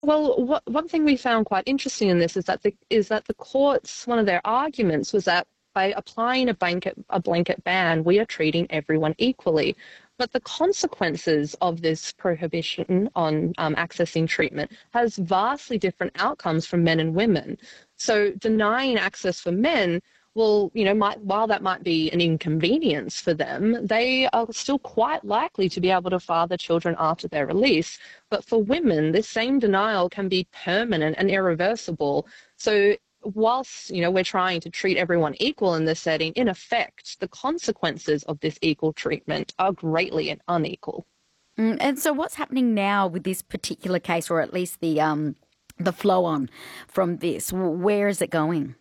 Well, one thing we found quite interesting in this is that the courts, one of their arguments was that by applying a blanket ban, we are treating everyone equally. But the consequences of this prohibition on accessing treatment has vastly different outcomes for men and women. So denying access for men, well, while that might be an inconvenience for them, they are still quite likely to be able to father children after their release. But for women, this same denial can be permanent and irreversible. So whilst, we're trying to treat everyone equal in this setting, in effect, the consequences of this equal treatment are greatly unequal. And so what's happening now with this particular case, or at least the flow on from this? Where is it going?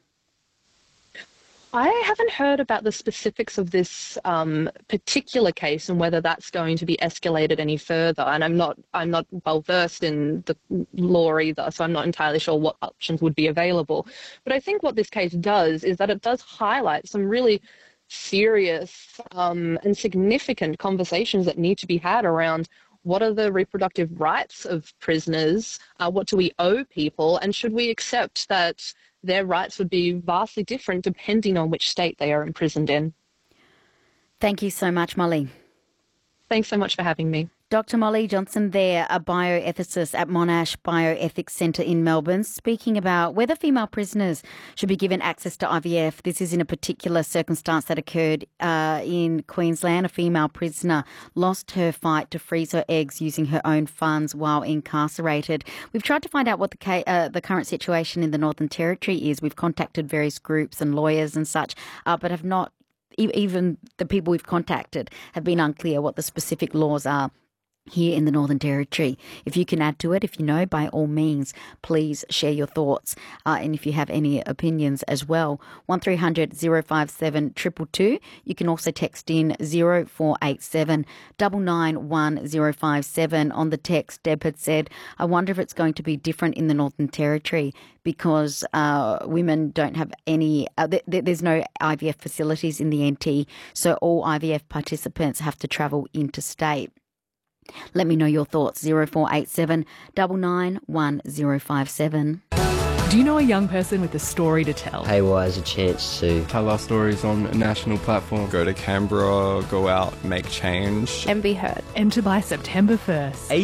I haven't heard about the specifics of this particular case and whether that's going to be escalated any further. And I'm not well versed in the law either, so I'm not entirely sure what options would be available. But I think what this case does is that it does highlight some really serious and significant conversations that need to be had around what are the reproductive rights of prisoners, what do we owe people, and should we accept that their rights would be vastly different depending on which state they are imprisoned in. Thank you so much, Molly. Thanks so much for having me. Dr. Molly Johnson there, a bioethicist at Monash Bioethics Centre in Melbourne, speaking about whether female prisoners should be given access to IVF. This is in a particular circumstance that occurred in Queensland. A female prisoner lost her fight to freeze her eggs using her own funds while incarcerated. We've tried to find out what the current situation in the Northern Territory is. We've contacted various groups and lawyers and such, but have not, even the people we've contacted have been unclear what the specific laws are here in the Northern Territory. If you can add to it, if you know, by all means, please share your thoughts. And if you have any opinions as well, 1300 057 222. You can also text in 0487 991 057. On the text, Deb had said, I wonder if it's going to be different in the Northern Territory because women don't have any, there's no IVF facilities in the NT, so all IVF participants have to travel interstate. Let me know your thoughts, 0487 991 057. Do you know a young person with a story to tell? Haywire is a chance to tell our stories on a national platform. Go to Canberra, go out, make change. And be heard. Enter by September 1st.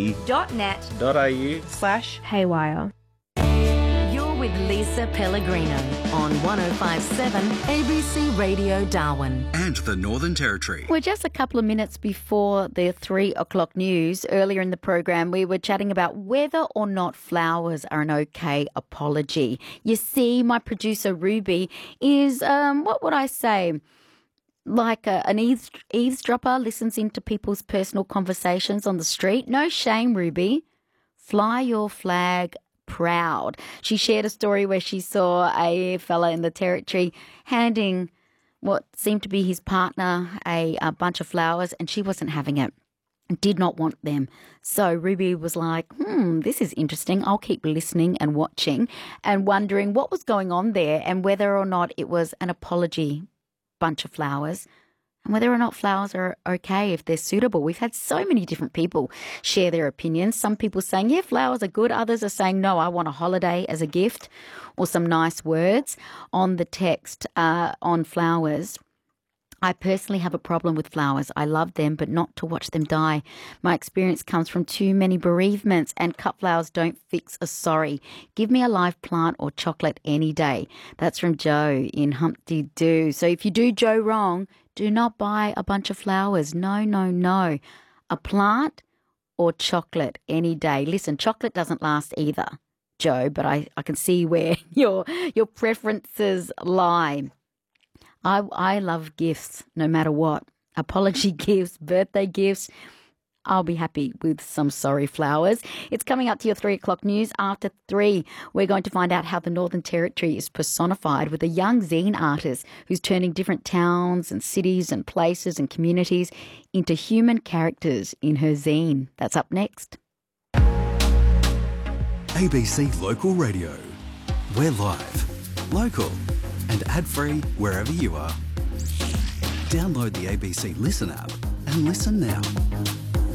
abc.net/haywire. With Lisa Pellegrino on 105.7 ABC Radio Darwin. And the Northern Territory. We're just a couple of minutes before the 3 o'clock news. Earlier in the program, we were chatting about whether or not flowers are an okay apology. You see, my producer Ruby is, what would I say, like an eavesdropper, listens into people's personal conversations on the street. No shame, Ruby. Fly your flag proud. She shared a story where she saw a fella in the Territory handing what seemed to be his partner a bunch of flowers, and she wasn't having it, did not want them. So Ruby was like, this is interesting. I'll keep listening and watching and wondering what was going on there and whether or not it was an apology bunch of flowers, and whether or not flowers are okay if they're suitable. We've had so many different people share their opinions. Some people saying, yeah, flowers are good. Others are saying, no, I want a holiday as a gift, or some nice words on the text on flowers. I personally have a problem with flowers. I love them, but not to watch them die. My experience comes from too many bereavements, and cut flowers don't fix a sorry. Give me a live plant or chocolate any day. That's from Joe in Humpty Doo. So if you do Joe wrong, do not buy a bunch of flowers. No, no, no. A plant or chocolate any day. Listen, chocolate doesn't last either, Joe, but I can see where your preferences lie. I love gifts no matter what. Apology gifts, birthday gifts. I'll be happy with some sorry flowers. It's coming up to your 3 o'clock news. After 3, we're going to find out how the Northern Territory is personified with a young zine artist who's turning different towns and cities and places and communities into human characters in her zine. That's up next. ABC Local Radio. We're live, local and ad-free wherever you are. Download the ABC Listen app and listen now.